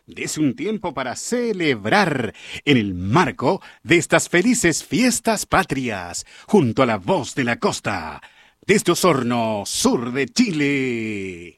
Dese un tiempo para celebrar en el marco de estas felices fiestas patrias, junto a la voz de la costa, desde Osorno, sur de Chile.